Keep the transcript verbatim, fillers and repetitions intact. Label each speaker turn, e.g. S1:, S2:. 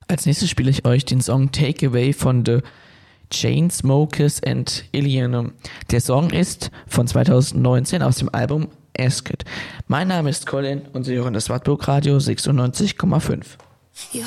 S1: Als nächstes spiele ich euch den Song Take Away von The Chainsmokers and Ilianum. Der Song ist von zwanzig neunzehn aus dem Album Ask It. Mein Name ist Colin und Sie hören das Wartburg Radio sechsundneunzig Komma fünf.
S2: You